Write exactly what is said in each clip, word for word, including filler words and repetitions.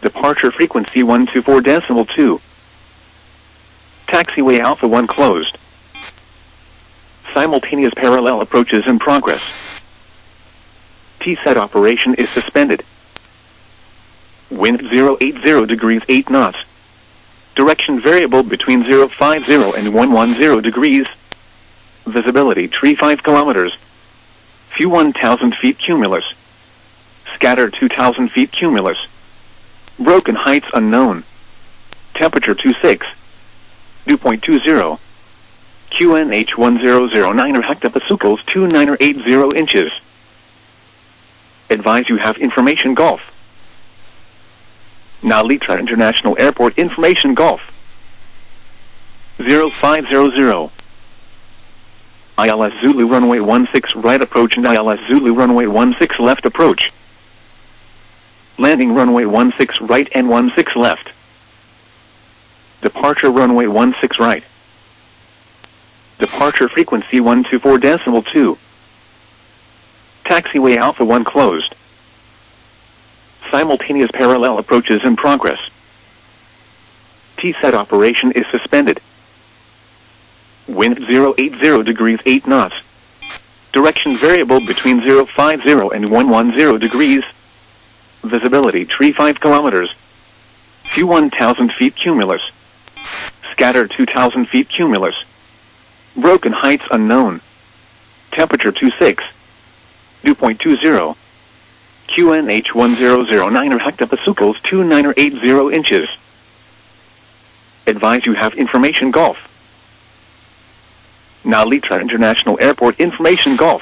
Departure frequency one two four decimal two. Taxiway Alpha one closed. Simultaneous parallel approaches in progress. T SET operation is suspended. Wind zero eight zero degrees eight knots. Direction variable between zero five zero and one one zero degrees. Visibility tree five kilometers. Few one thousand feet cumulus. Scatter two thousand feet cumulus. Broken heights unknown. Temperature two six. Dew point two zero. Q N H one zero zero nine or hectopascals two nine or eight zero inches. Advise you have information Golf. Nalitra International Airport information Golf. zero five zero zero. I L S Zulu runway one six right approach and I L S Zulu runway one six left approach. Landing runway one six right and one six left. Departure runway one six right. Departure frequency one two four decimal two. Taxiway Alpha one closed. Simultaneous parallel approaches in progress. T SET operation is suspended. Wind zero eight zero degrees eight knots. Direction variable between zero five zero and one one zero degrees. Visibility tree five kilometers. Few one thousand feet cumulus. Scatter two thousand feet cumulus. Broken heights unknown. Temperature two six. Dew point two zero. Q N H one zero zero nine or hectopascals two nine or eight zero inches. Advise you have information Golf. Nalitra International Airport information Golf.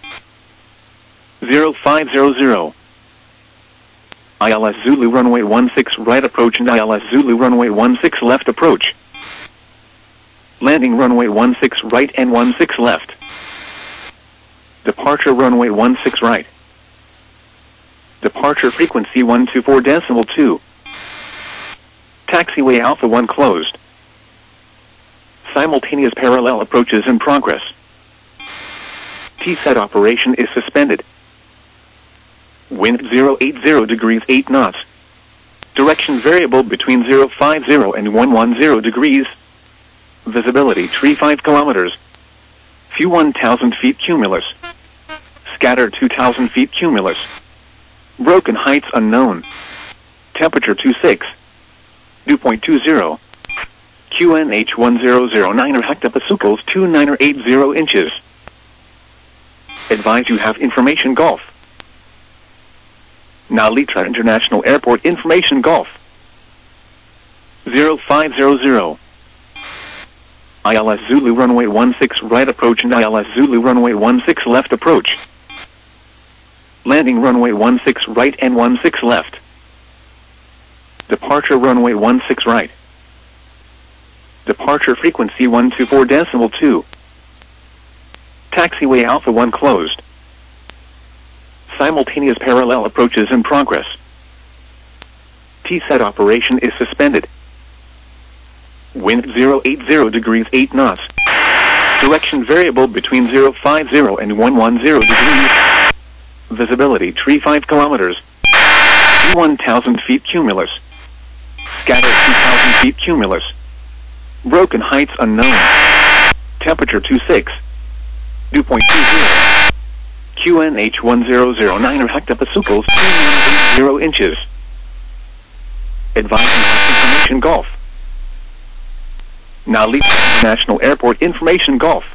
zero five zero zero. I L S Zulu runway one six right approach and I L S Zulu runway one six left approach. Landing runway one six right and one six left. Departure runway one six right. Departure frequency one two four decimal two. Taxiway Alpha one closed. Simultaneous parallel approaches in progress. T SET operation is suspended. Wind zero eight zero degrees eight knots. Direction variable between zero five zero and one one zero degrees. Visibility tree five kilometers. Few one thousand feet cumulus. Scatter two thousand feet cumulus. Broken heights unknown. Temperature two six. Dew point two zero. Q N H one zero zero nine or hectopascals two nine or eight zero inches. Advise you have information Golf. Nalitra International Airport information Golf. zero five zero zero. I L S Zulu runway one six right approach and I L S Zulu runway one six left approach. Landing runway one six right and one six left. Departure runway one six right. Departure frequency one two four decimal two. Taxiway Alpha one closed. Simultaneous parallel approaches in progress. T SET operation is suspended. Wind zero eight zero degrees eight knots. Direction variable between zero five zero and one one zero degrees. Visibility tree five kilometers. Few one thousand feet cumulus. Scatter two thousand feet cumulus. Broken heights unknown. Temperature two six. Dew point two zero. Q N H one zero zero nine or hectopascals two nine eight zero inches. Advising information Golf. Nalitra International Airport information Golf.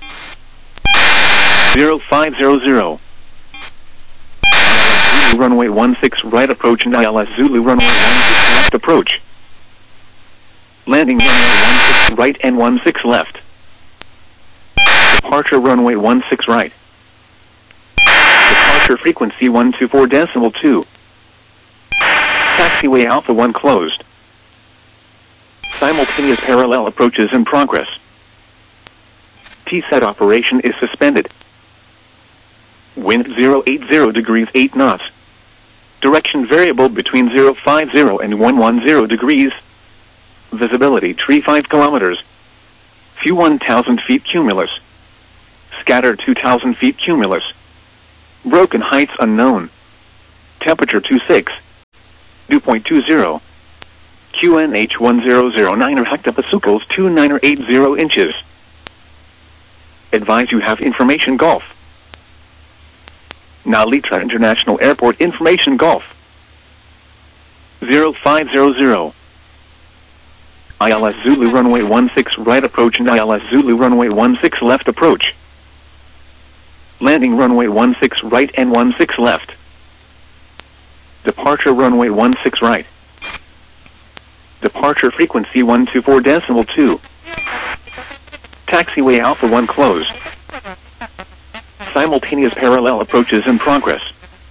zero five zero zero. I L S Zulu runway one six right approach and I L S Zulu runway one six left approach. Landing runway one six right and one six left. Departure runway one six right. Departure frequency one two four decimal two. Taxiway Alpha one closed. Simultaneous parallel approaches in progress. T SET operation is suspended. Wind zero eight zero degrees eight knots. Direction variable between zero five zero and one one zero degrees. Visibility tree five kilometers. Few one thousand feet cumulus. Scatter two thousand feet cumulus. Broken heights unknown. Temperature two six. Dew point two zero. Q N H one zero zero niner hectopascals two nine eight zero inches. Advise you have information Golf. Nalitra International Airport information Golf. zero five zero zero. I L S Zulu runway one six right approach and I L S Zulu runway one six left approach. Landing runway one six right and one six left. Departure runway one six right. Departure frequency one two four decimal two. Taxiway Alpha one closed. Simultaneous parallel approaches in progress.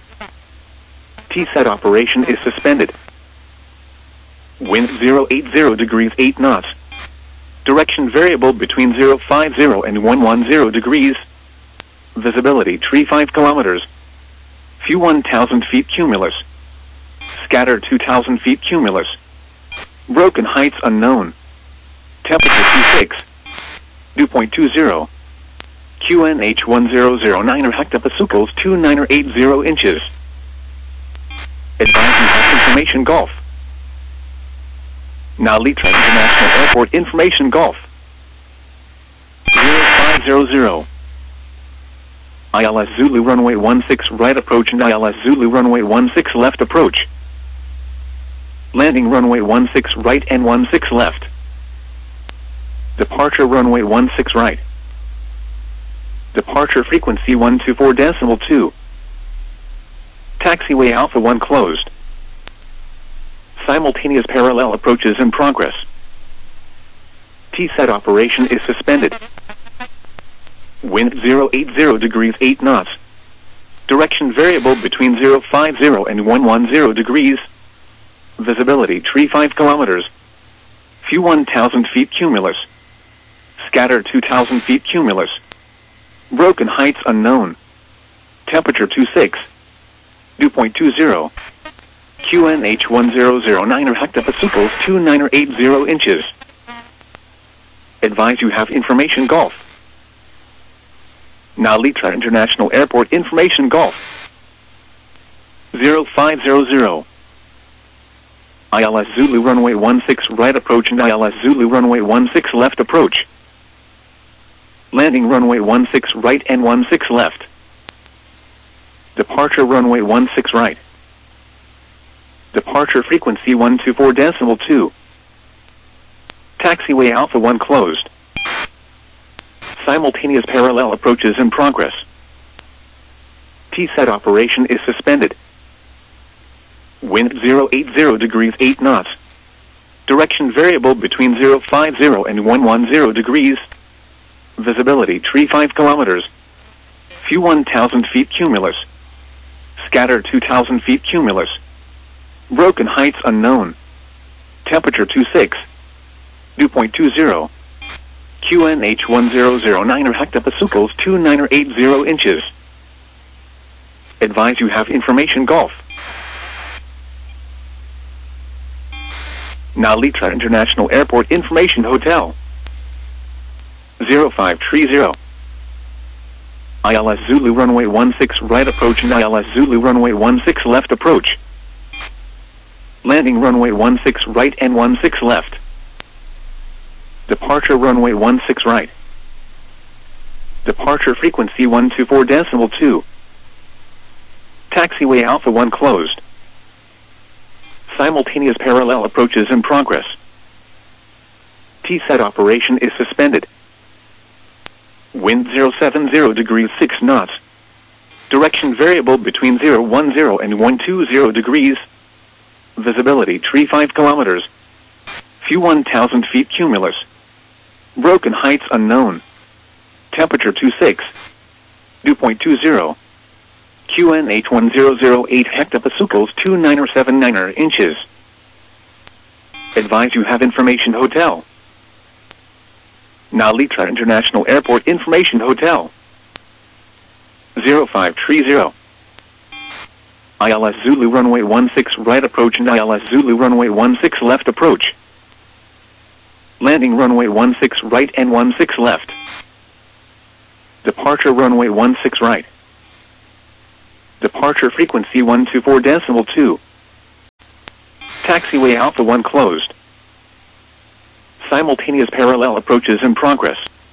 T SET operation is suspended. Wind zero eight zero degrees eight knots. Direction variable between zero five zero and one one zero degrees. Visibility tree five kilometers. Few one thousand feet cumulus. Scatter two thousand feet cumulus. Broken heights unknown. Temperature two six. Dew point two zero. Q N H one zero zero niner hectopascals two nine eight zero inches. Advise you have information Golf. Nalitra International Airport information Golf. zero five zero zero. I L S Zulu runway one six right approach and I L S Zulu runway one six left approach. Landing runway one six right and one six left. Departure runway one six right. Departure frequency one two four decimal two. Taxiway Alpha one closed. Simultaneous parallel approaches in progress. T SET operation is suspended. Wind zero eight zero degrees eight knots. Direction variable between zero five zero and one one zero degrees. Visibility tree five kilometers. Few one thousand feet cumulus. Scatter two thousand feet cumulus. Broken heights unknown. Temperature two six. Dew point two zero. Q N H one zero zero niner hectopascals two nine eight zero inches. Advise you have information Golf. Nalitra International Airport information Golf. zero five zero zero. I L S Zulu runway one six right approach and I L S Zulu runway one six left approach. Landing runway one six right and one six left. Departure runway one six right. Departure frequency one two four decimal two. Taxiway Alpha one closed. Simultaneous parallel approaches in progress. T SET operation is suspended. Wind zero eight zero degrees eight knots. Direction variable between zero five zero and one one zero degrees. Visibility tree five kilometers. Few one thousand feet cumulus. Scatter two thousand feet cumulus. Broken heights unknown. Temperature two six. Dew point two zero. Q N H one zero zero niner hectopascals two nine eight zero inches. Advise you have information Golf. Nalitra International Airport information Hotel. zero five three zero. I L S Zulu runway one six right approach and I L S Zulu runway one six left approach. Landing runway one six right and one six left. Departure runway one six right. Departure frequency one two four decimal two. Taxiway Alpha one closed. Simultaneous parallel approaches in progress. T SET operation is suspended. Wind zero seven zero degrees six knots. Direction variable between zero one zero and one two zero degrees. Visibility tree five kilometers. Few one thousand feet cumulus. Broken heights unknown. Temperature two six. Dew point two zero. Q N H one zero zero eight hectopascals two nine seven nine inches. Advise you have information Hotel. Nalitra International Airport information Hotel. zero five three zero. I L S Zulu runway one six right approach and I L S Zulu runway one six left approach. Landing runway one six right and one six left. Departure runway one six right. Departure frequency one two four decimal two. Taxiway Alpha one closed. Simultaneous parallel approaches in progress.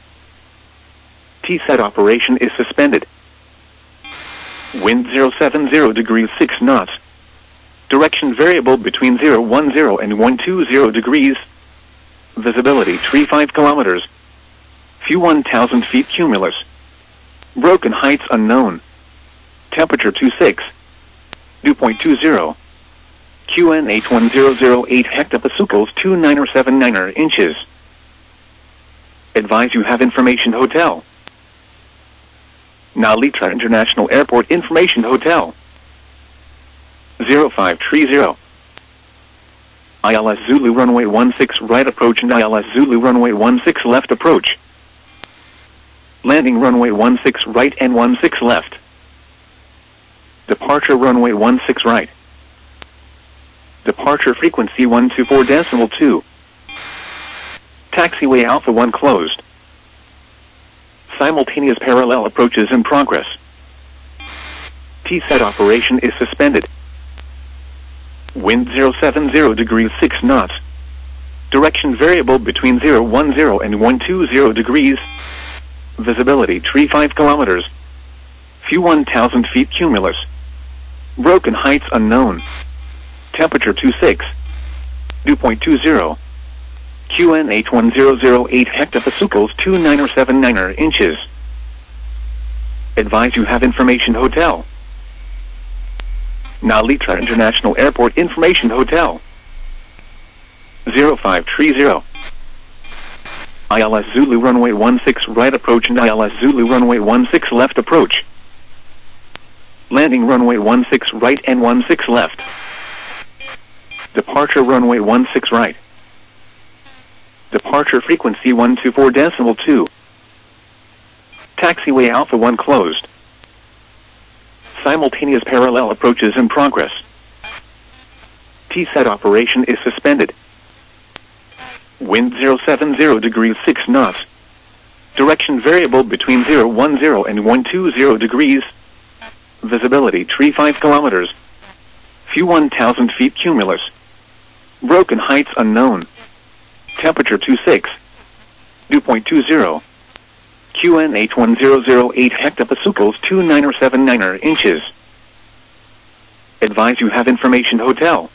T SAT operation is suspended. Wind zero seven zero degrees six knots. Direction variable between zero one zero and one two zero degrees. Visibility three five kilometers. View one thousand feet cumulus. Broken heights unknown. Temperature two six. Dew point two zero. Q N H one zero zero eight hectopascals two nine seven nine inches. Advise you have information hotel. Nalitra International Airport Information Hotel. zero five three zero. I L S Zulu runway one six right approach and I L S Zulu runway one six left approach. Landing runway one six right and one six left. Departure runway one six right. Departure frequency one two four decimal two. Taxiway Alpha one closed. Simultaneous parallel approaches in progress. T SAT operation is suspended. Wind zero seven zero degrees six knots. Direction variable between zero one zero and one two zero degrees. Visibility three five kilometers. View one thousand feet cumulus. Broken heights unknown. Temperature two six. Dew point two zero. Q N H one zero zero eight hectopascals two nine seven nine inches. Advise you have information hotel. Nalitra International Airport Information Hotel. zero five three zero. I L S Zulu runway one six right approach and I L S Zulu runway one six left approach. Landing runway one six right and one six left. Departure runway one six right. Departure frequency one two four decimal two. Taxiway Alpha one closed. Simultaneous parallel approaches in progress. T SAT operation is suspended. Wind zero seven zero degrees six knots. Direction variable between zero one zero and one two zero degrees. Visibility three five kilometers. View one thousand feet cumulus. Broken heights unknown. Temperature two six. Dew point two zero. Q N H one zero zero eight hectopascals two nine seven nine inches. Advise you have information hotel.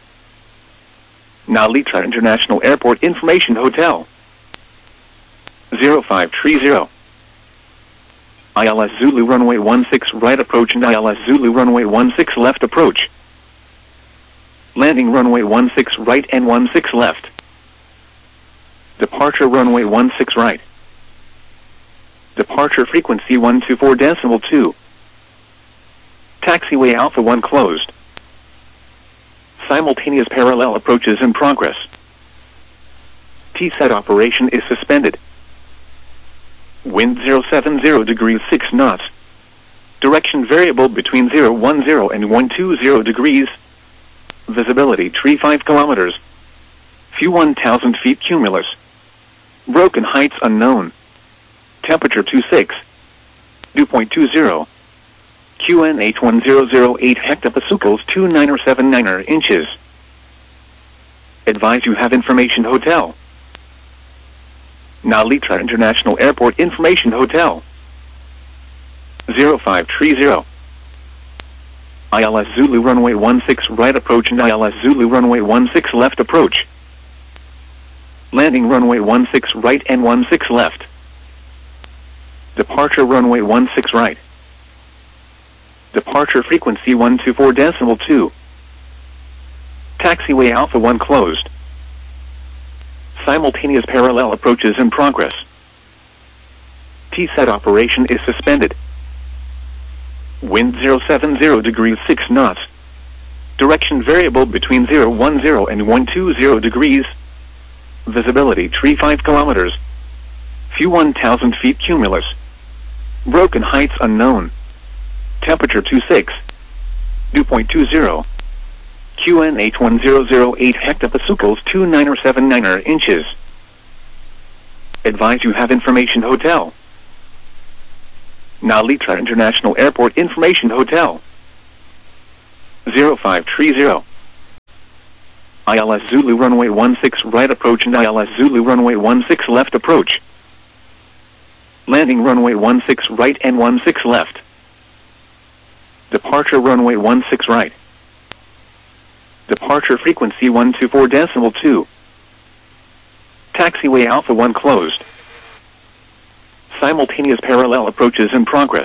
Nalitra International Airport Information Hotel. zero five three zero. I L S Zulu runway one six right approach and I L S Zulu runway one six left approach. Landing runway one six right and one six left. Departure runway one six right. Departure frequency one two four decimal two. Taxiway Alpha one closed. Simultaneous parallel approaches in progress. T SAT operation is suspended. Wind zero seven zero degrees six knots. Direction variable between zero one zero and one two zero degrees. Visibility three five kilometers. View one thousand feet cumulus. Broken heights unknown. Temperature two six. Dew point two zero. Q N H one zero zero eight hectopascals two nine seven nine inches. Advise you have information hotel. Nalitra International Airport Information Hotel. zero five three zero. I L S Zulu runway one six right approach and I L S Zulu runway one six left approach. Landing runway one six right and one six left. Departure runway one six right. Departure frequency one two four decimal two. Taxiway Alpha one closed. Simultaneous parallel approaches in progress. T SAT operation is suspended. Wind zero seven zero degrees six knots. Direction variable between zero one zero and one two zero degrees. Visibility three five kilometers. View one thousand feet cumulus. Broken heights unknown. Temperature two six. Dew point two zero. Q N H one zero zero eight hectopascals two nine seven nine inches. Advise you have information hotel. Nalitra International Airport Information Hotel. zero five three zero. I L S Zulu runway one six right approach and I L S Zulu runway one six left approach. Landing runway one six right and one six left. Departure runway one six right. Departure frequency one two four decimal two. Taxiway Alpha one closed. Simultaneous parallel approaches in progress.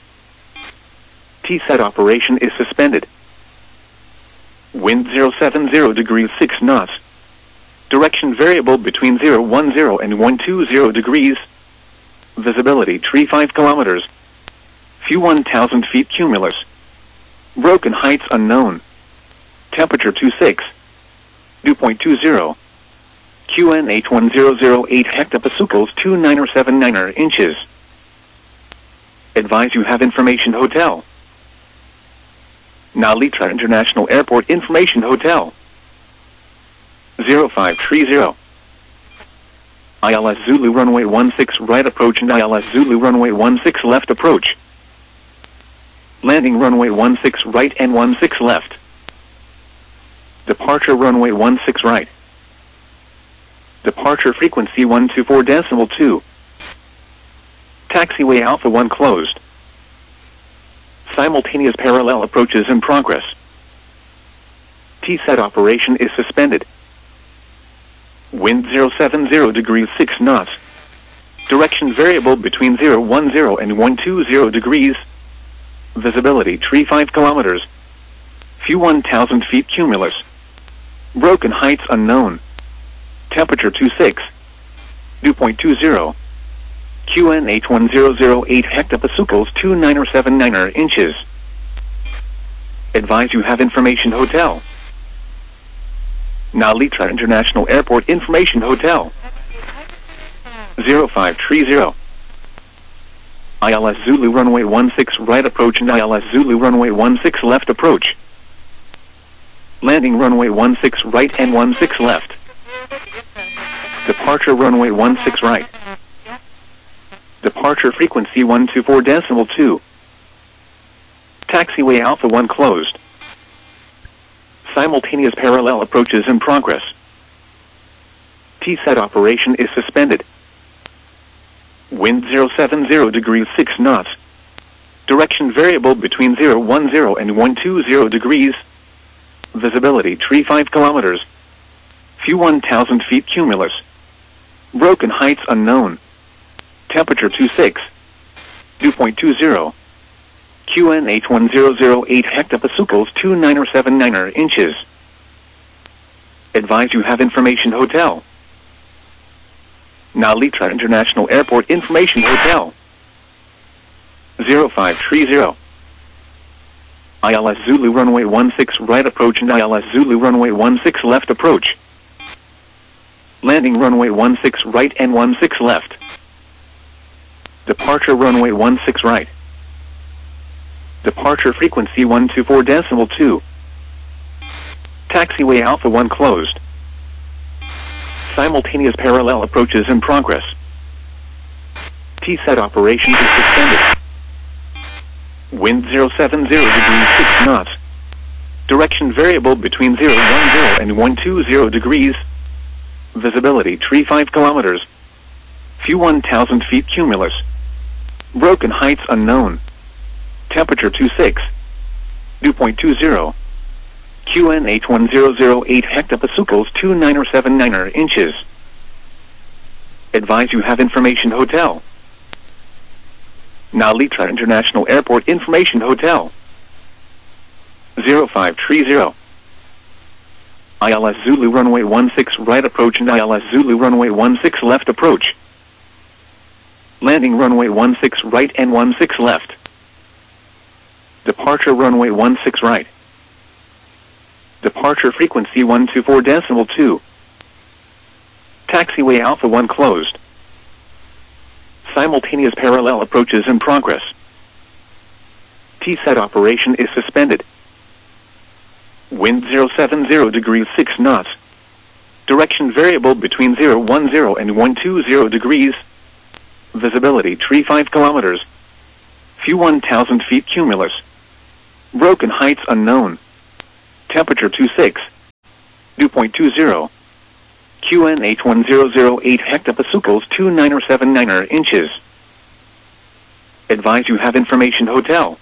T SET operation is suspended. Wind zero seven zero degrees six knots. Direction variable between zero one zero and one two zero degrees. Visibility tree five kilometers. View one thousand feet cumulus. Broken heights unknown. Temperature two six. Dew point two zero. Q N H one zero zero eight hectopascals two nine seven nine inches. Advise you have information hotel. Nalitra International Airport Information Hotel. zero five three zero. I L S Zulu runway one six right approach and I L S Zulu runway one six left approach. Landing runway one six right and one six left. Departure runway one six right. Departure frequency one two four decimal two. Taxiway Alpha one closed. Simultaneous parallel approaches in progress. T SET operation is suspended. Wind zero seven zero degrees six knots. Direction variable between zero one zero and one two zero degrees. Visibility tree five kilometers. View one thousand feet cumulus. Broken heights unknown. Temperature two six. Dew point two zero. Q N H one zero zero eight hectopascals two nine seven nine inches. Advise you have information hotel. Nalitra International Airport Information Hotel. zero five three zero. I L S Zulu runway one six right approach and I L S Zulu runway one six left approach. Landing runway one six right and one six left. Departure runway one six right. Departure frequency one two four decimal two. Taxiway Alpha one closed. Simultaneous parallel approaches in progress. T SET operation is suspended. Wind zero seven zero degrees six knots. Direction variable between zero one zero and one two zero degrees. Visibility tree five kilometers. View one thousand feet cumulus. Broken heights unknown. Temperature two six. Dew point two zero. Q N H one zero zero eight hectopascals two nine seven nine inches. Advise you have information hotel. Nalitra International Airport Information Hotel. zero five three zero. I L S Zulu runway one six right approach and I L S Zulu runway one six left approach. Landing runway one six right and one six left. Departure runway one six right. Departure frequency one two four decimal two. Taxiway Alpha one closed. Simultaneous parallel approaches in progress. T SET operation is suspended. Wind zero seven zero degrees six knots. Direction variable between zero one zero and one two zero degrees. Visibility tree five kilometers. View one thousand feet cumulus. Broken heights unknown. Temperature two six. Dew point two zero. Q N H one zero zero eight hectopascals two nine seven nine inches. Advise you have information hotel. Nalitra International Airport Information Hotel. zero five three zero. I L S Zulu runway one six right approach and I L S Zulu runway one six left approach. Landing runway one six right and one six left. Departure runway one six right. Departure frequency one two four decimal two. Taxiway Alpha one closed. Simultaneous parallel approaches in progress. T SET operation is suspended. Wind zero seven zero degrees six knots. Direction variable between zero one zero and one two zero degrees. Visibility tree five kilometers. View one thousand feet cumulus. Broken heights unknown. Temperature two six. Dew point two zero. Q N H one zero zero eight hectopascals two nine seven nine inches. Advise you have information hotel.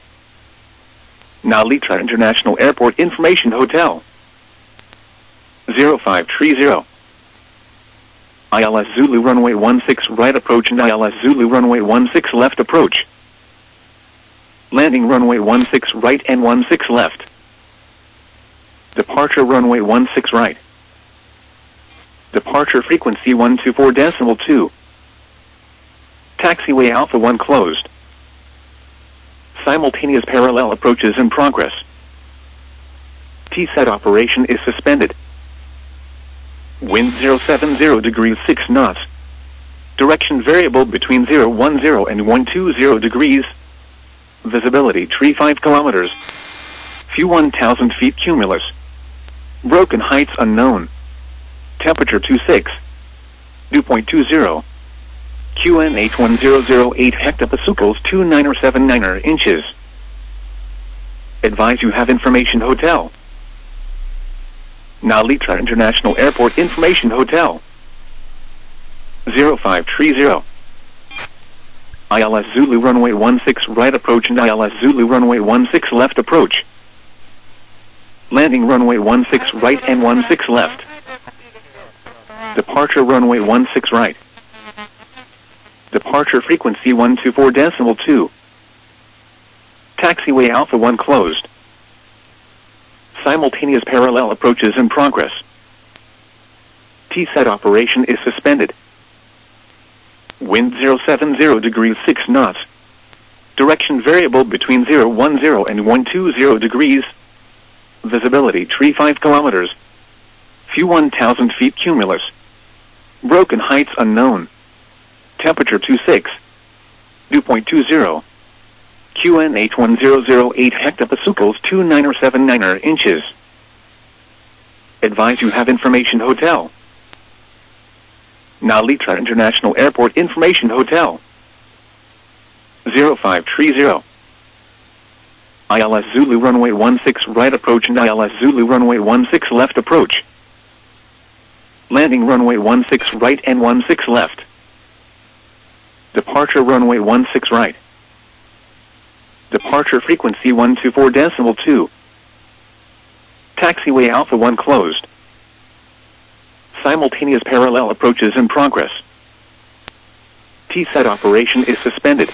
Nalitra International Airport Information Hotel. zero five three zero. I L S Zulu runway one six right approach and I L S Zulu runway one six left approach. Landing runway one six right and one six left. Departure runway one six right. Departure frequency one two four decimal two. Taxiway Alpha one closed. Simultaneous parallel approaches in progress. T SET operation is suspended. Wind zero seven zero degrees six knots. Direction variable between zero one zero and one two zero degrees. Visibility three five kilometers. Few one thousand feet cumulus. Broken heights unknown. Temperature two six. Dew point two zero. Q N H one zero zero eight hectopascals two nine seven nine inches. Advise you have information hotel. Nalitra International Airport Information Hotel. zero five three zero. I L S Zulu runway one six right approach and I L S Zulu runway one six left approach. Landing runway one six right and one six left. Departure runway one six right. Departure frequency one two four decimal two. Taxiway Alpha one closed. Simultaneous parallel approaches in progress. T SET operation is suspended. Wind zero seven zero degrees six knots. Direction variable between zero one zero and one two zero degrees. Visibility three five kilometers. Few one thousand feet cumulus. Broken heights unknown. Temperature two six. Dew point two zero. Q N H one zero zero eight hectopascals two nine seven nine inches. Advise you have information hotel. Nalitra International Airport Information Hotel. zero five three zero. I L S Zulu runway one six right approach and I L S Zulu runway one six left approach. Landing runway one six right and one six left. Departure runway one six right. Departure frequency one two four decimal two. Taxiway Alpha one closed. Simultaneous parallel approaches in progress. T SET operation is suspended.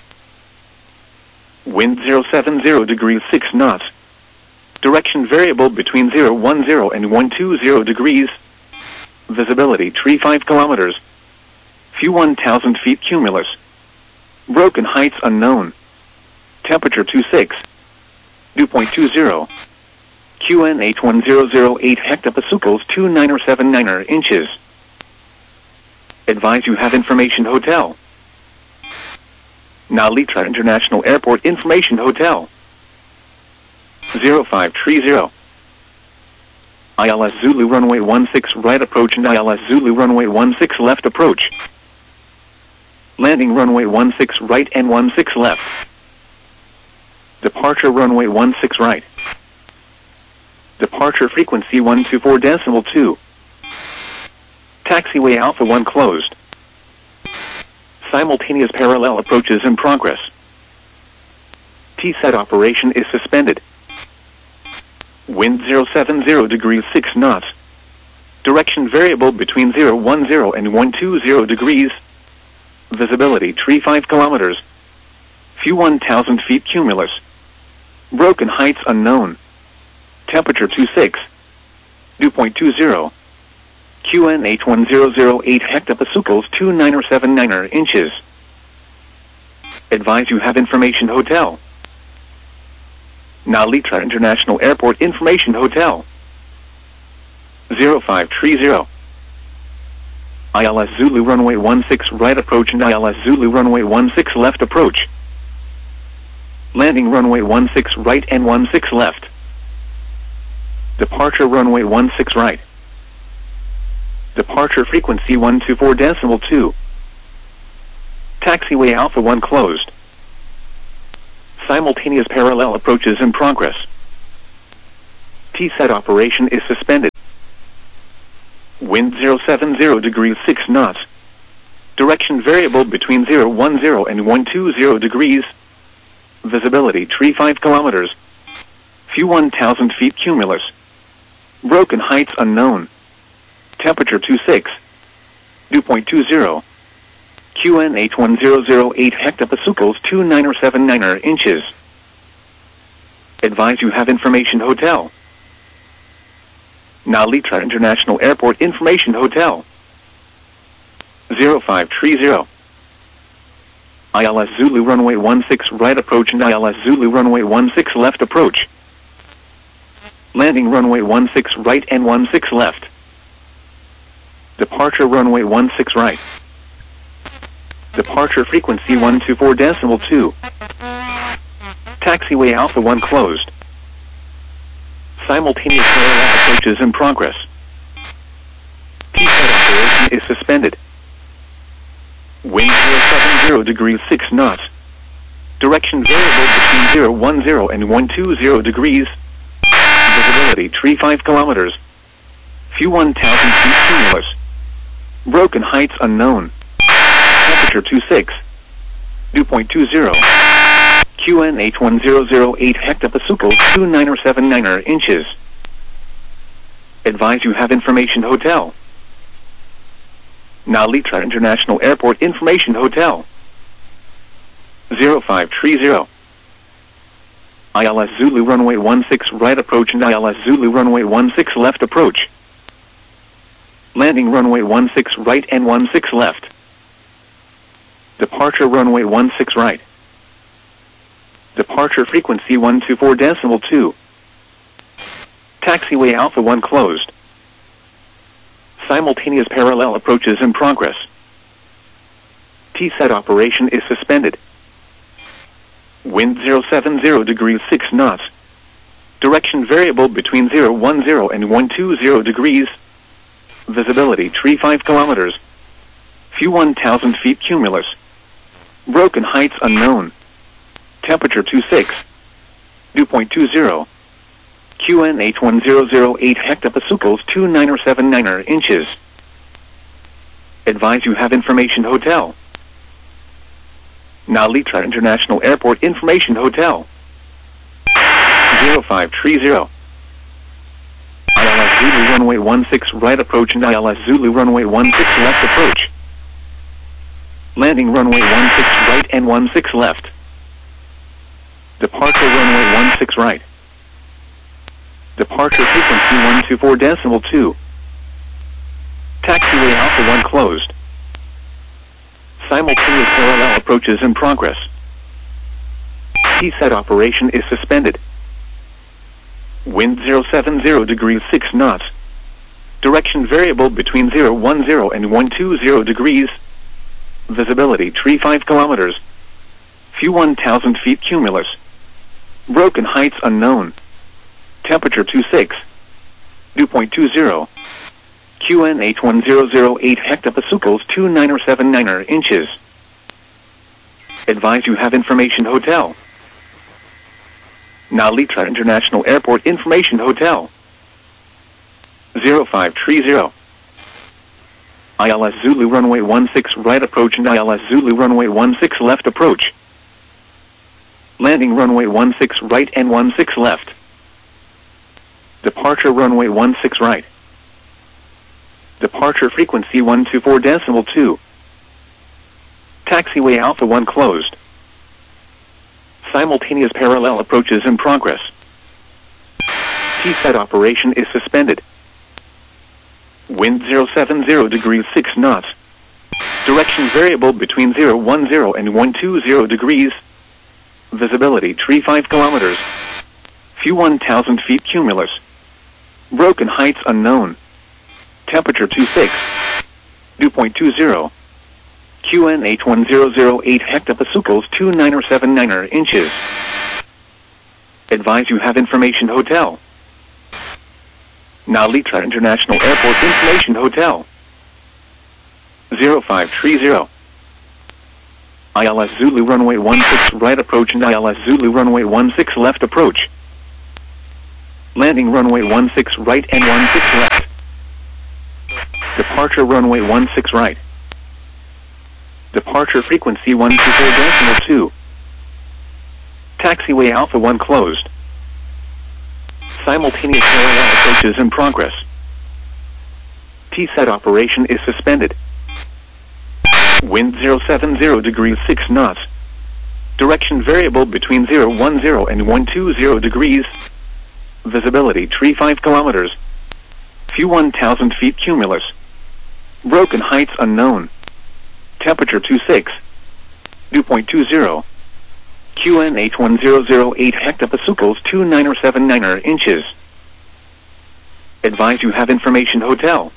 Wind zero seven zero degrees six knots. Direction variable between zero one zero and one two zero degrees. Visibility three five kilometers. Few one thousand feet cumulus. Broken heights unknown. Temperature two six. Dew point two zero. Q N H one zero zero eight hectopascals two nine seven nine inches. Advise you have information hotel. Nalitra International Airport Information Hotel. zero five three zero. I L S Zulu runway one six right approach and I L S Zulu runway one six left approach. Landing runway one six right and one six left. Departure runway one six right. Departure frequency one two four decimal two. Taxiway Alpha one closed. Simultaneous parallel approaches in progress. T SET operation is suspended. Wind zero seven zero degrees six knots. Direction variable between zero one zero and one two zero degrees. Visibility three five kilometers. Few one thousand feet cumulus. Broken heights unknown. Temperature two six. Dew point two zero. Q N H one zero zero eight hectopascals two nine seven nine inches. Advise you have information hotel. Nalitra International Airport Information Hotel. zero five three zero. I L S Zulu runway one six right approach and I L S Zulu runway one six left approach. Landing runway one six right and one six left. Departure runway one six right. Departure frequency one two four decimal two. Taxiway Alpha one closed. Simultaneous parallel approaches in progress. T SET operation is suspended. Wind zero seven zero degrees six knots. Direction variable between zero one zero and one two zero degrees. Visibility three five kilometers. Few one thousand feet cumulus. Broken heights unknown. Temperature two six. Dew point two zero. Q N H one zero zero eight hectopascals two nine seven nine inches. Advise you have information hotel. Nalitra International Airport Information Hotel. zero five three zero. I L S Zulu runway one six right approach and I L S Zulu runway one six left approach. Landing runway one six right and one six left. Departure runway one six right. Departure frequency one two four decimal two. Taxiway Alpha one closed. Simultaneous parallel approaches in progress. T SET operation is suspended. Wind zero seven zero degrees six knots. Direction variable between zero one zero and one two zero degrees. Visibility tree five kilometers. View one thousand feet cumulus. Broken heights unknown. Temperature twenty-six. Dew point two zero. Q N H one zero zero eight hectopascals two nine seven nine inches. Advise you have information hotel. Nalitra International Airport Information Hotel. zero five three zero. I L S Zulu runway one six right approach and I L S Zulu runway one six left approach. Landing runway one six right and one six left. Departure runway one six right. Departure frequency one two four decimal two. Taxiway Alpha one closed. Simultaneous parallel approaches in progress. T SAT operation is suspended. Wind zero seven zero degrees six knots. Direction variable between zero one zero and one two zero degrees. Visibility tree five kilometers. View one thousand feet cumulus. Broken heights unknown. Temperature twenty-six. Dew point two zero. Q N H one zero zero eight hectopascals two nine seven nine inches. Advise you have information hotel. Nalitra International Airport Information Hotel. zero five three zero. I L S Zulu runway one six right approach and I L S Zulu runway one six left approach. Landing runway one six right and one six left. Departure runway one six right. Departure frequency one two four decimal two. Taxiway Alpha one closed. Simultaneous parallel approaches in progress. T SAT operation is suspended. Wind zero seven zero degrees six knots. Direction variable between zero one zero and one two zero degrees. Visibility tree five kilometers. View one thousand feet cumulus. Broken heights unknown. Temperature twenty-six. Dew point two zero. Q N H one zero zero eight hectopascals two nine seven nine inches. Advise you have information hotel. Nalitra International Airport Information Hotel. zero five three zero. I L S Zulu runway one six right approach and I L S Zulu runway one six left approach. Landing runway one six right and one six left. Departure runway one six right. Departure frequency one two four decimal two. Taxiway Alpha one closed. Simultaneous parallel approaches in progress. T SAT operation is suspended. Wind zero seven zero degrees six knots. Direction variable between zero one zero and one two zero degrees. Visibility tree five kilometers. View one thousand feet cumulus. Broken heights unknown. Temperature twenty-six. Dew point two zero. Q N H one zero zero eight hectopascals two nine seven nine inches. Advise you have information hotel. Nalitra International Airport Information Hotel. zero five three zero. I L S Zulu runway one six right approach and I L S Zulu runway one six left approach. Landing runway one six right and one six left. Departure runway one six right. Departure frequency one two four decimal two. Taxiway Alpha one closed. Simultaneous parallel approaches in progress. T SAT operation is suspended. Wind zero seven zero degrees six knots. Direction variable between zero one zero and one two zero degrees. Visibility tree five kilometers. View one thousand feet cumulus. Broken heights unknown. Temperature twenty-six. Dew point two zero. Q N H one zero zero eight hectopascals two nine seven nine inches. Advise you have information hotel. Nalitra International Airport Information Hotel. zero five three zero. I L S Zulu runway one six right approach and I L S Zulu runway one six left approach. Landing runway one six right and one six left. Departure runway one six right. Departure frequency one two four decimal two. Taxiway Alpha one closed. Simultaneous parallel approaches in progress. T SET operation is suspended. Wind zero seven zero degrees six knots. Direction variable between zero one zero and one two zero degrees. Visibility tree five kilometers. View one thousand feet cumulus. Broken heights unknown. Temperature two six. Dew point two zero. Q N H one zero zero eight hectopascals two nine seven nine inches. Advise you have information hotel.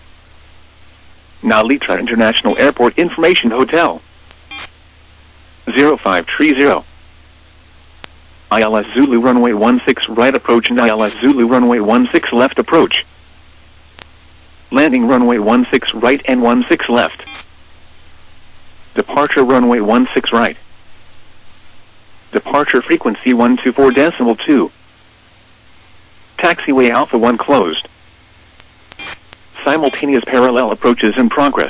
Nalitra International Airport Information Hotel. zero five three zero. I L S Zulu runway one six right approach and I L S Zulu runway one six left approach. Landing runway one six right and one six left. Departure runway one six right. Departure frequency one two four decimal two. Taxiway Alpha one closed. Simultaneous parallel approaches in progress.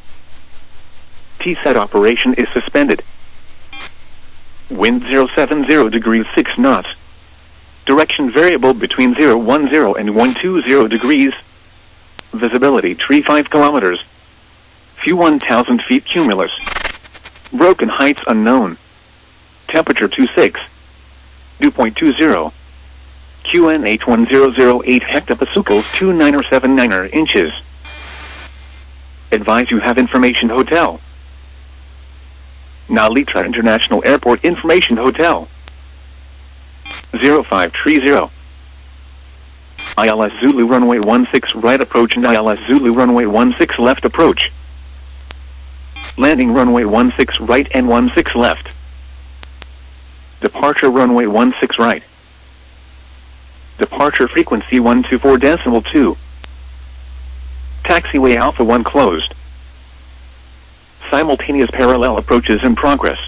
T SET operation is suspended. Wind zero seven zero degrees six knots. Direction variable between zero one zero and one two zero degrees. Visibility tree five kilometers. View one thousand feet cumulus. Broken heights unknown. Temperature two six. Dew point two zero. Q N H one zero zero eight hectopascals two nine seven nine inches. Advise you have information hotel. Nalitra International Airport Information Hotel. zero five three zero. I L S Zulu runway one six right approach and I L S Zulu runway one six left approach. Landing runway one six right and one six left. Departure runway one six right. Departure frequency one two four decimal two. Taxiway Alpha one closed. Simultaneous parallel approaches in progress.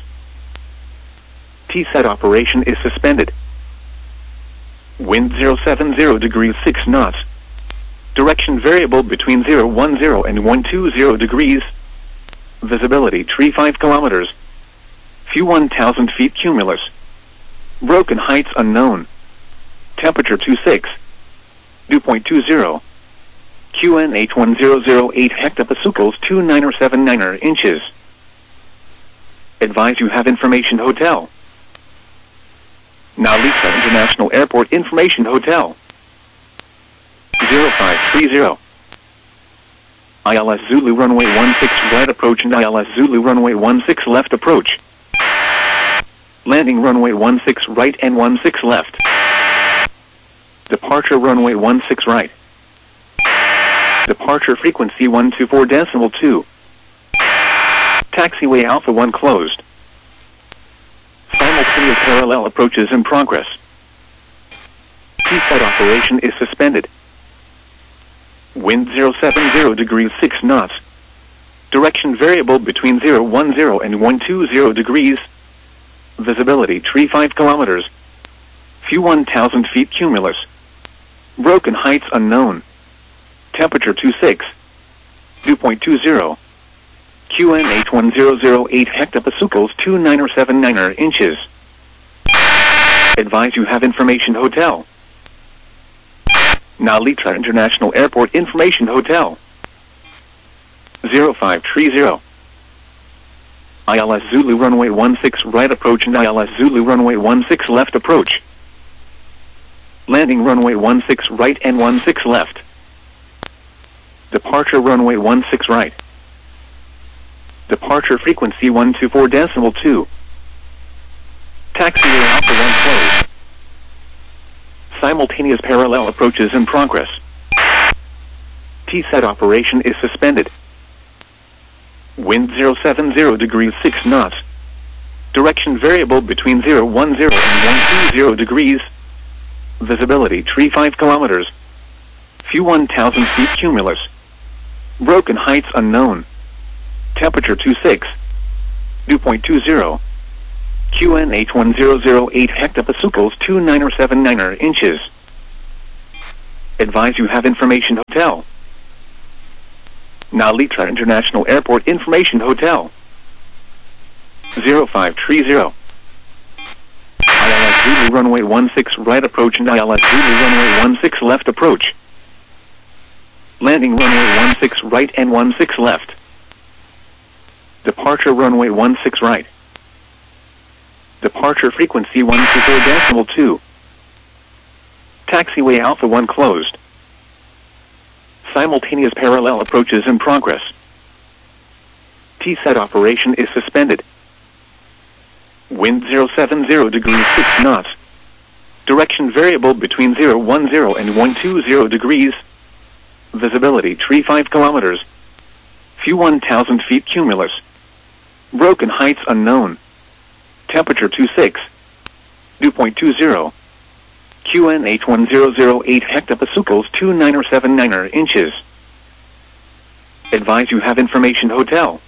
T SET operation is suspended. Wind zero seven zero degrees six knots. Direction variable between zero one zero and one two zero degrees. Visibility tree five kilometers. View one thousand feet cumulus. Broken heights unknown. Temperature two six. Dew point two zero. Q N H one zero zero eight hectopascals two nine seven nine inches. Advise you have information hotel. Nalitra International Airport Information Hotel. zero five three zero. I L S Zulu runway one six right approach and I L S Zulu runway one six left approach. Landing runway one six right and one six left. Departure runway one six right. Departure frequency one two four decimal two. Taxiway Alpha one closed. Simultaneous parallel approaches in progress. T SET operation is suspended. Wind zero seven zero degrees six knots. Direction variable between zero one zero and one two zero degrees. Visibility tree five kilometers. View one thousand feet cumulus. Broken heights unknown. Temperature two six. Dew point two zero. Q N H one zero zero eight hectopascals two nine seven nine inches. Advise you have information hotel. Nalitra International Airport Information Hotel. zero five three zero. I L S Zulu runway one six right approach and I L S Zulu runway one six left approach. Landing runway one six right and one six left. Departure runway one six right. Departure frequency one two four decimal two. Taxiway Alpha one closed. Simultaneous parallel approaches in progress. T SET operation is suspended. Wind zero seven zero degrees six knots. Direction variable between zero one zero and one two zero degrees. Visibility tree five kilometers. View one thousand feet cumulus. Broken heights unknown. Temperature two six. Dew point two zero. Q N H one zero zero eight hectopascals two nine seven nine inches. Advise you have information hotel. Nalitra International Airport Information Hotel. zero five three zero. I L S Zulu runway one six right approach and I L S Zulu runway one six left approach. Landing runway one six right and one six left. Departure runway one six right. Departure frequency one two four decimal two. Taxiway Alpha one closed. Simultaneous parallel approaches in progress. T SET operation is suspended. Wind zero seven zero degrees six knots. Direction variable between zero one zero and one two zero degrees. Visibility three five kilometers. View one thousand feet cumulus. Broken heights unknown. Temperature two six. Dew point two zero. Q N H one zero zero eight hectopascals two nine seven nine inches. Advise you have information hotel.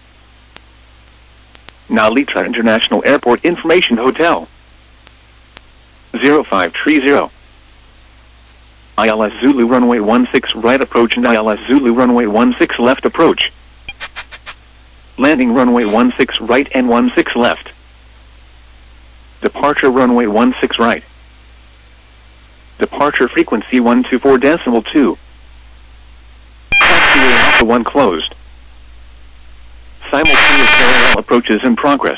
Nalitra International Airport Information Hotel. zero five three zero. I L S Zulu runway one six right approach and I L S Zulu runway one six left approach. Landing runway one six right and one six left. Departure runway one six right. Departure frequency one two four decimal two. Taxiway Alpha one closed. Simultaneous parallel approaches in progress.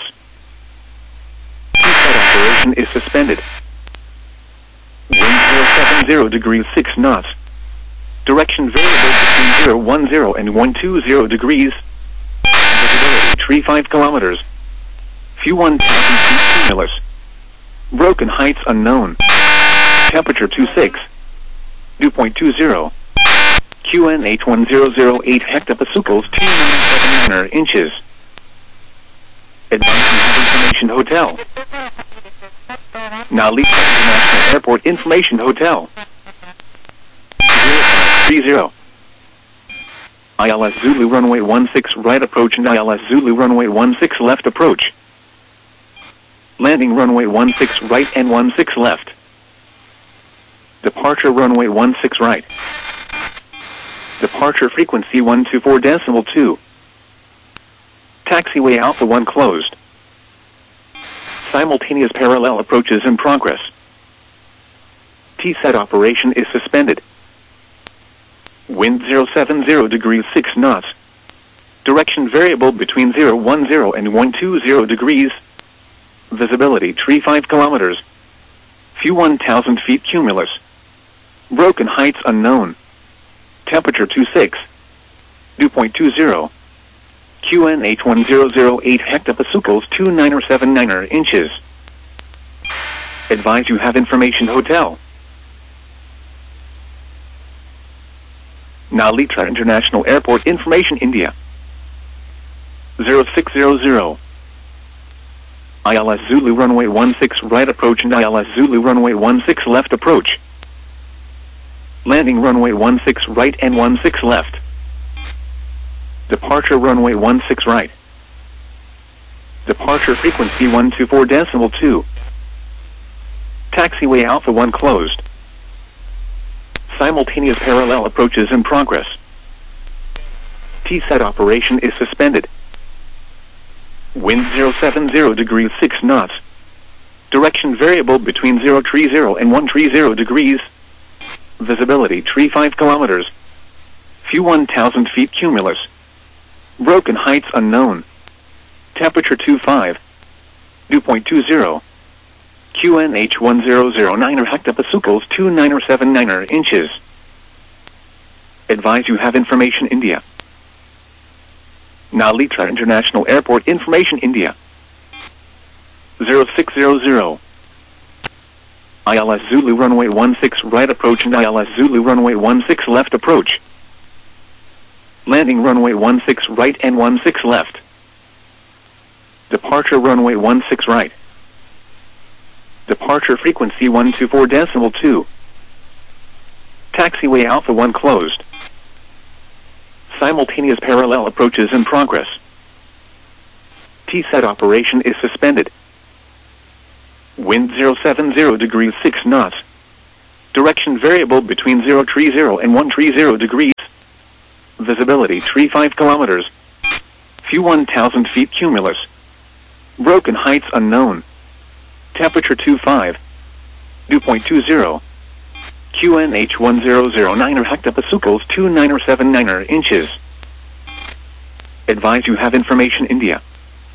T SET operation is suspended. Wind zero seven zero degrees six knots. Direction variable between zero one zero and one two zero degrees. Visibility three five kilometers. View one thousand feet cumulus. Broken heights unknown. Temperature two six. Dew point two zero. Q N H one zero zero eight hectopascals two nine seven nine inches. Advance you have information hotel. Nalitra International Airport Information Hotel. zero five three zero. I L S Zulu runway one six right approach and I L S Zulu runway one six left approach. Landing runway one six right and one six left. Departure runway one six right. Departure frequency one two four decimal two. Taxiway Alpha one closed. Simultaneous parallel approaches in progress. T SET operation is suspended. Wind zero seven zero degrees six knots. Direction variable between zero one zero and one two zero degrees. Visibility three five kilometers. View one thousand feet cumulus. Broken heights unknown. Temperature two six. Dew point two zero. Q N H one zero zero eight hectopascals two nine seven nine inches. Advise you have information hotel. Nalitra International Airport Information India. zero six zero zero. I L S Zulu runway one six right approach and I L S Zulu runway one six left approach. Landing runway one six right and one six left. Departure runway one six right. Departure frequency one two four decimal two. Taxiway Alpha one closed. Simultaneous parallel approaches in progress. T SET operation is suspended. Wind zero seven zero degrees six knots. Direction variable between zero three zero and one three zero degrees. Visibility three five kilometers. View one thousand feet cumulus. Broken heights unknown. Temperature two five. Dew point two zero. Q N H one zero zero nine hectopascals two nine seven nine inches. Advise you have information India. Nalitra International Airport Information India. zero six zero zero. I L S Zulu runway one six right approach and I L S Zulu runway one six left approach. Landing runway one six right and one six left. Departure runway one six right. Departure frequency one two four decimal two. Taxiway Alpha one closed. Simultaneous parallel approaches in progress. T SET operation is suspended. Wind zero seven zero degrees six knots. Direction variable between zero three zero and one three zero degrees. Visibility Visibility tree five kilometers. View one thousand feet cumulus. Broken heights unknown. Temperature two five. Dew point two zero. Q N H one zero zero nine er hectopascals two nine er seven nine er inches. Advise you have information India.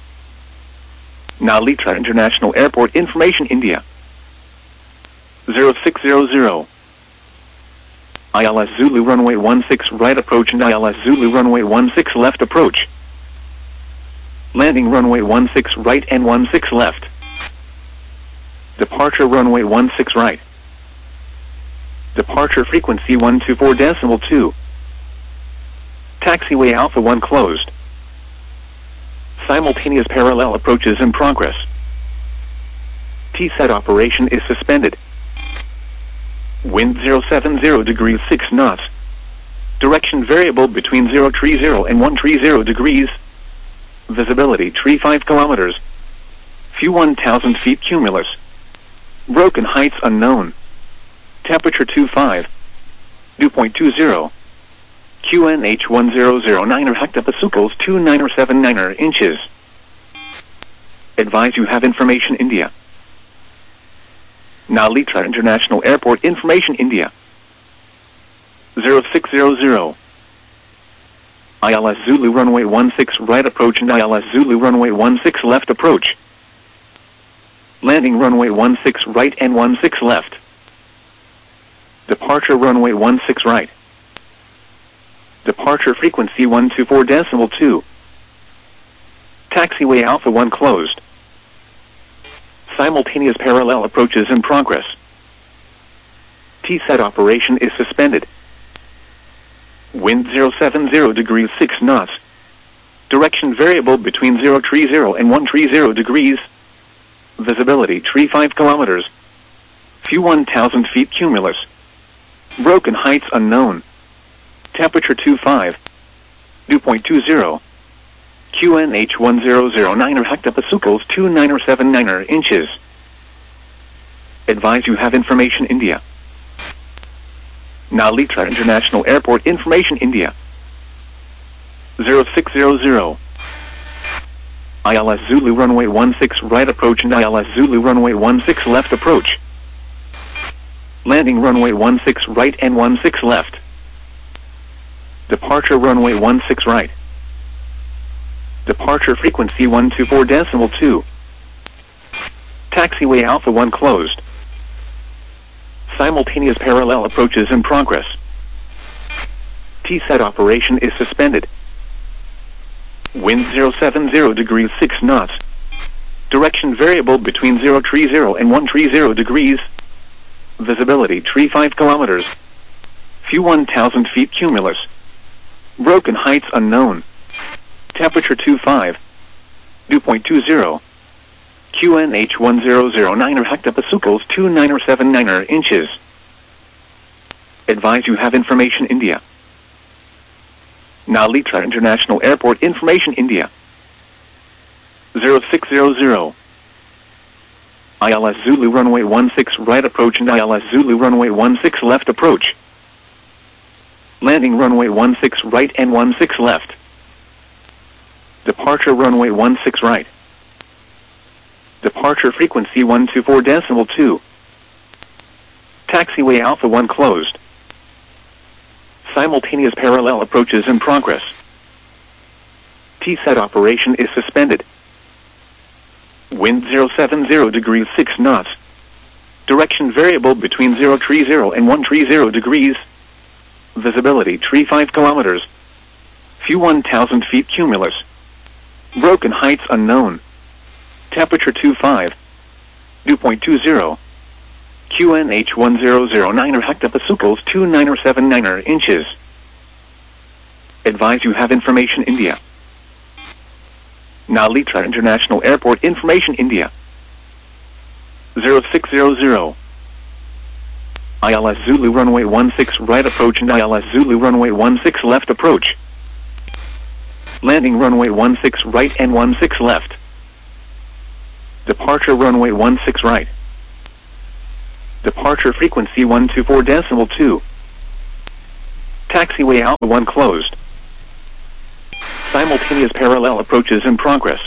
Nalitra International Airport information India. zero six zero zero. I L S Zulu runway one six right approach and I L S Zulu runway one six left approach. Landing runway one six right and one six left. Departure runway one six right. Departure frequency one two four decimal two. Taxiway Alpha one closed. Simultaneous parallel approaches in progress. T SET operation is suspended. Wind zero seven zero degrees six knots. Direction variable between zero tree zero and one tree zero degrees. Visibility tree five kilometers. View one thousand feet cumulus. Broken heights unknown. Temperature two five. Dew point two zero. Q N H one zero zero nine er hectopascals two nine er seven nine er inches. Advise you have information India. Nalitra International Airport information India. zero six zero zero. I L S Zulu runway one six right approach and I L S Zulu runway one six left approach. Landing runway one six right and one six left. Departure runway one six right. Departure frequency one two four decimal two. Taxiway Alpha one closed. Simultaneous parallel approaches in progress. T SET operation is suspended. Wind zero seven zero degrees six knots. Direction variable between zero tree zero and one tree zero degrees. Visibility tree five kilometers. View one thousand feet cumulus. Broken heights unknown. Temperature two five. Dew point two zero. Q N H one zero zero nine er hectopascals two nine er seven nine er inches. Advise you have information India. Nalitra International Airport information India. zero six zero zero. I L S Zulu runway one six right approach and I L S Zulu runway one six left approach. Landing runway one six right and one six left. Departure runway one six right. Departure frequency one two four decimal two. Taxiway Alpha one closed. Simultaneous parallel approaches in progress. T SET operation is suspended. Wind zero seven zero degrees six knots. Direction variable between zero tree zero and one tree zero degrees. Visibility tree five kilometers. View one thousand feet cumulus. Broken heights unknown. Temperature two five. Dew point two zero. Q N H one zero zero nine er hectopascals two nine er seven nine er inches. Advise you have information India. Nalitra International Airport information India. zero six zero zero. I L S Zulu runway one six right approach and I L S Zulu runway one six left approach. Landing runway one six right and one six left. Departure runway one six right. Departure frequency one two four decimal two. Taxiway Alpha one closed. Simultaneous parallel approaches in progress. T SET operation is suspended. Wind zero seven zero degrees six knots. Direction variable between zero tree zero and one tree zero degrees. Visibility tree five kilometers. View one thousand feet cumulus. Broken heights unknown. Temperature two five. Dew point two zero. Q N H one zero zero nine er hectopascals two nine er seven nine er inches. Advise you have information India. Nalitra International Airport information India. zero six zero zero. I L S Zulu runway one six right approach and I L S Zulu runway one six left approach. Landing runway one six right and one six left. Departure runway one six right. Departure frequency one two four decimal two. Taxiway Alpha one closed. Simultaneous parallel approaches in progress. T SET operation is suspended. Wind zero seven zero degrees six knots. Direction variable between zero tree zero and one tree zero degrees. Visibility tree five kilometers. View one thousand feet cumulus. Broken heights unknown. Temperature two five. Dew point two zero. Q N H one zero zero nine er hectopascals two nine er seven nine er inches. Advise you have information India. Nalitra International Airport information India. zero six zero zero. I L S Zulu runway one six right approach and I L S Zulu runway one six left approach. Landing runway one six right and one six left. Departure runway one six right. Departure frequency one two four decimal two. Taxiway Alpha one closed. Simultaneous parallel approaches in progress.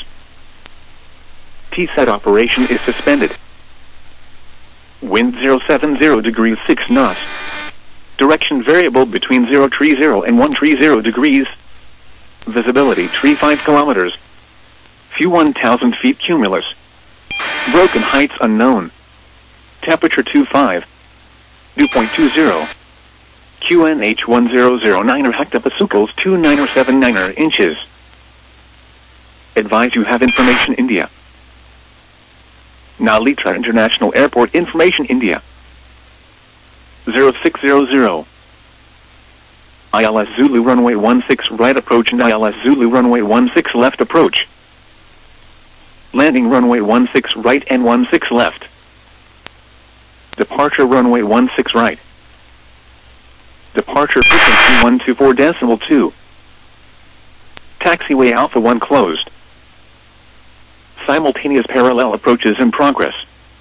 T SAT operation is suspended. Wind zero seven zero degrees six knots. Direction variable between zero tree zero and one tree zero degrees. Visibility tree five kilometers. View one thousand feet cumulus. Broken heights unknown. Temperature two five. Dew point two zero. Q N H one zero zero nine er hectopascals two nine er seven nine er inches. Advise you have information India. Nalitra International Airport information India. zero six zero zero. I L S Zulu runway one six right approach and I L S Zulu runway one six left approach. Landing runway one six right and one six left. Departure runway one six right. Departure frequency one two four decimal two. Taxiway Alpha one closed. Simultaneous parallel approaches in progress.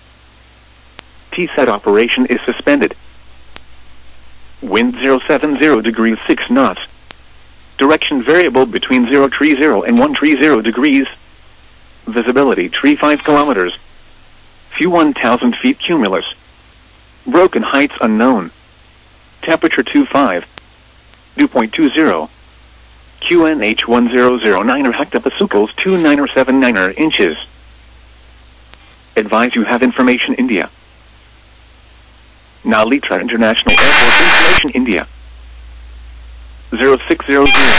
T SAT operation is suspended. Wind zero seven zero degrees six knots. Direction variable between zero tree zero and one tree zero degrees. Visibility tree five kilometers. View one thousand feet cumulus. Broken heights unknown. Temperature two five. Dew point two zero. Q N H one zero zero nine er hectopascals two nine er seven nine er inches. Advise you have information India. Nalitra International Airport information India. zero six zero zero.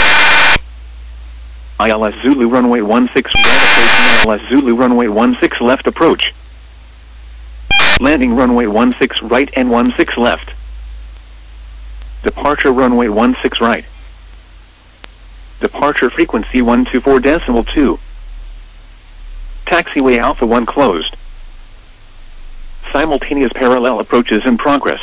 I L S Zulu runway one six right approach and I L S Zulu runway one six left approach. Landing runway one six right and one six left. Departure runway one six right. Departure frequency one two four decimal two. Taxiway Alpha one closed. Simultaneous parallel approaches in progress.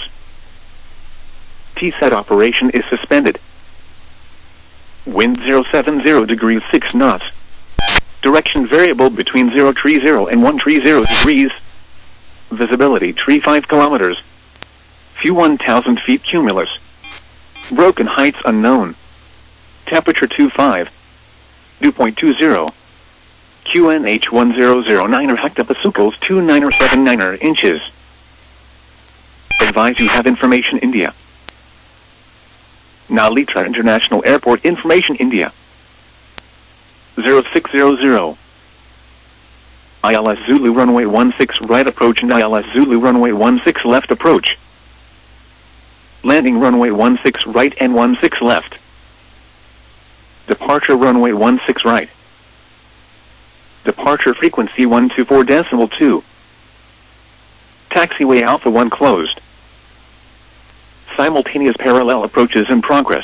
T SAT operation is suspended. Wind zero seven zero degrees six knots. Direction variable between zero tree zero and one tree zero degrees. Visibility tree five kilometers. View one thousand feet cumulus. Broken heights unknown. Temperature two five. Dew point two zero. Q N H one zero zero nine er hectopascals two nine er seven nine er inches. Advise you have information India. Nalitra International Airport information India. zero six zero zero. I L S Zulu runway one six right approach and I L S Zulu runway one six left approach. Landing runway one six right and one six left. Departure runway one six right. Departure frequency one two four decimal two. Taxiway Alpha one closed. Simultaneous parallel approaches in progress.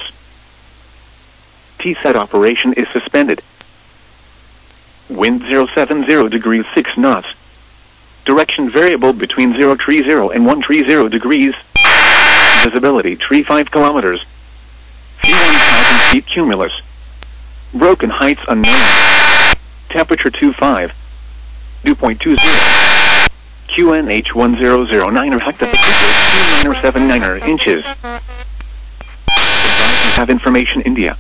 T SAT operation is suspended. Wind zero seven zero degrees six knots. Direction variable between zero tree zero and one tree zero degrees. Visibility tree five kilometers. View one thousand feet cumulus. Broken heights unknown. Temperature two five. Dew point two zero. Q N H one zero zero nine er hectopascals two nine er seven nine er inches. Advise you have information India.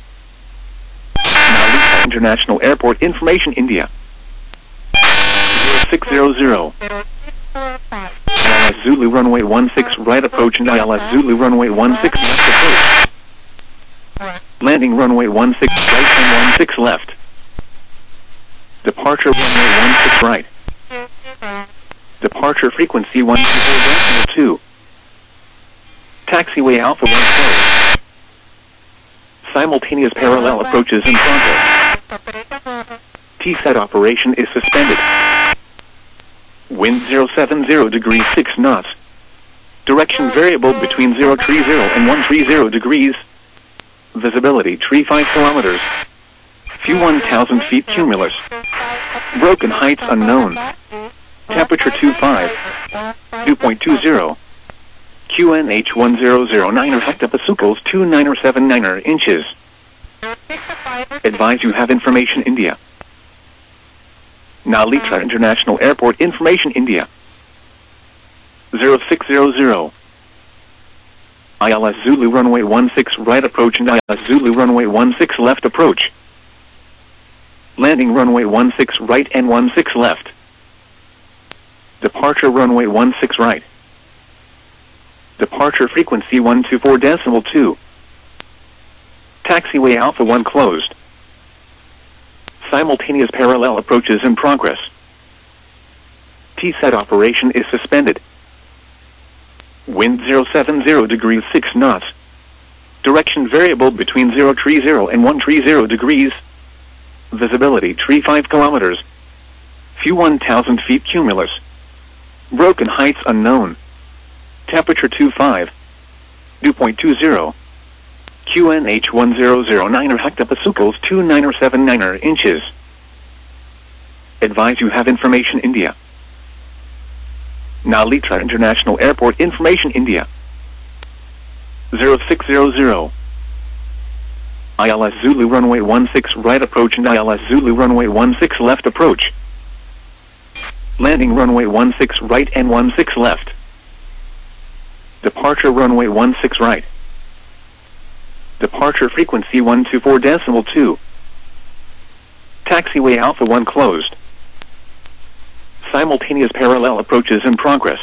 Nalitra International Airport information India. zero six zero zero. I L S Zulu runway one six right approach and I L S Zulu runway one six left approach. Landing runway one six right and one six left. Departure runway one six right. Departure frequency one two four decimal two. Taxiway Alpha one closed. Simultaneous parallel approaches in progress. T SAT operation is suspended. Wind zero seven zero degrees six knots. Direction variable between zero tree zero and one tree zero degrees. Visibility tree five kilometers. View one thousand feet cumulus. Broken heights unknown. Temperature two five. Dew point two zero. Q N H one zero zero nine er hectopascals two nine er seven nine er inches. Advise you have information India. Nalitra International Airport information India. zero six zero zero. I L S Zulu runway one six right approach and I L S Zulu runway one six left approach. Landing runway one six right and one six left. Departure runway one six right. Departure frequency one two four decimal two. Taxiway Alpha one closed. Simultaneous parallel approaches in progress. T SET operation is suspended. Wind zero seven zero degrees six knots. Direction variable between zero three zero and one three zero degrees. Visibility three five kilometers. View one thousand feet cumulus. Broken heights unknown. Temperature two five. Dew point two zero. Q N H one zero zero nine hectopascals two nine seven nine inches. Advise you have information India. Nalitra International Airport information India. zero six zero zero. I L S Zulu runway one six right approach and I L S Zulu runway one six left approach. Landing runway one six right and one six left. Departure runway one six right. Departure frequency one two four decimal two. Taxiway Alpha one closed. Simultaneous parallel approaches in progress.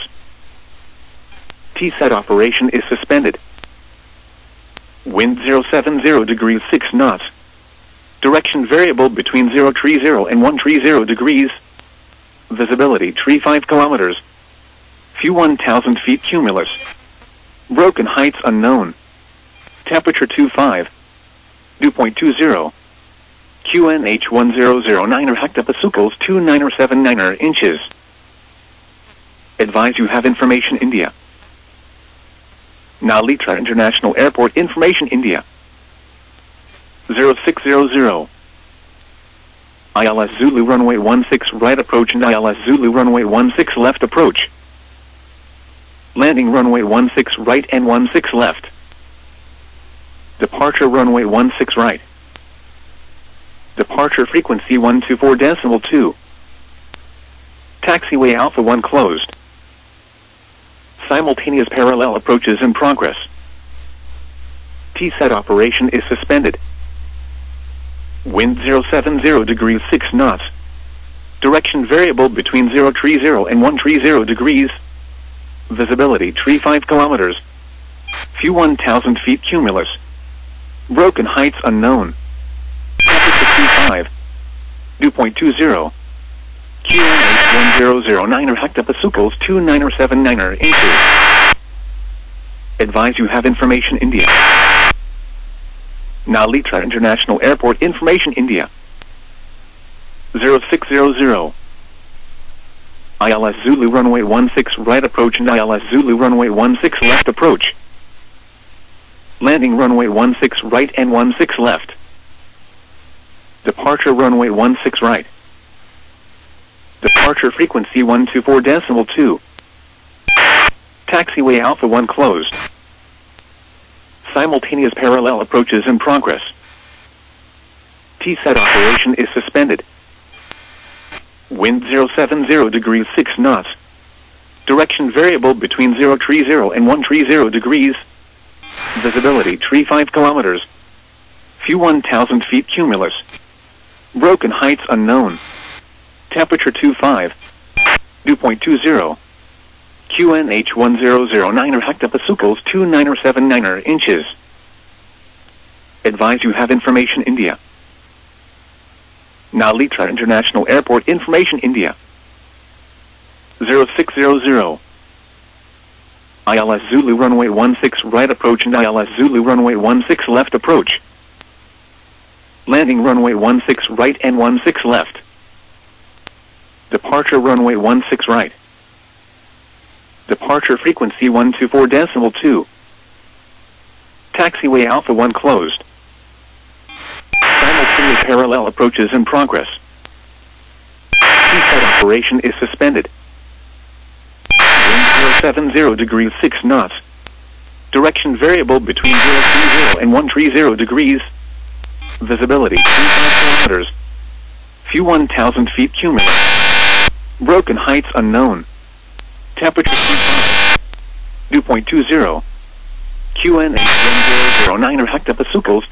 T SET operation is suspended. Wind zero seven zero degrees six knots. Direction variable between zero three zero and one three zero degrees. Visibility three five kilometers. View one thousand feet cumulus. Broken heights unknown. Temperature two five. Dew point two zero. Q N H one zero zero nine hectopascals two nine seven nine inches. Advise you have information India. Nalitra International Airport information India. zero six zero zero. I L S Zulu runway one six right approach and I L S Zulu runway one six left approach. Landing runway one six right and one six left. Departure runway one six right. Departure frequency one two four decimal two. Taxiway Alpha one closed. Simultaneous parallel approaches in progress. T SET operation is suspended. Wind zero seven zero degrees six knots. Direction variable between zero three zero and one three zero degrees. Visibility three five kilometers. View one thousand feet cumulus. Broken heights unknown. Temperature two five. Dew point two zero. Q N H one zero zero nine hectopascals two nine seven nine inches. Advise you have information India. Nalitra International Airport information India. zero six zero zero. I L S Zulu runway one six right approach and I L S Zulu runway one six left approach. Landing runway one six right and one six left. Departure runway one six right. Departure frequency one two four decimal two. Taxiway Alpha one closed. Simultaneous parallel approaches in progress. T SET operation is suspended. Wind zero seven zero degrees six knots. Direction variable between zero three zero and one three zero degrees. Visibility three five kilometers. View one thousand feet cumulus. Broken heights unknown. Temperature two five. Dew point two zero. Q N H one zero zero nine hectopascals two nine seven nine inches. Advise you have information India. Nalitra International Airport information India. zero six zero zero. I L S Zulu runway one six right approach and I L S Zulu runway one six left approach. Landing runway one six right and one six left. Departure runway one six right. Departure frequency one two four decimal two. Taxiway Alpha one closed. Simultaneous parallel approaches in progress. T SET operation is suspended. Wind zero seven zero degrees six knots. Direction variable between zero three zero and one three zero degrees. Visibility three five kilometers. View one thousand feet cumulus. Broken heights unknown. Temperature two five. Dew point two zero. Q N H one zero zero nine hectopascals